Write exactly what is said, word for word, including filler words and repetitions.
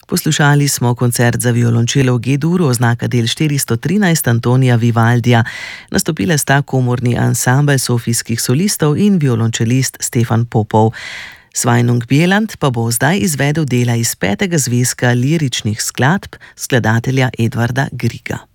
Poslušali smo koncert za violončelo v G-duru, oznaka del štiristo trinajst Antonija Vivaldija. Nastopile sta komorni ansambel sofijskih solistov in violončelist Stefan Popov. Sveinung Bieland pa bo zdaj izvedel dela iz petega zvezka liričnih skladb skladatelja Edvarda Griega.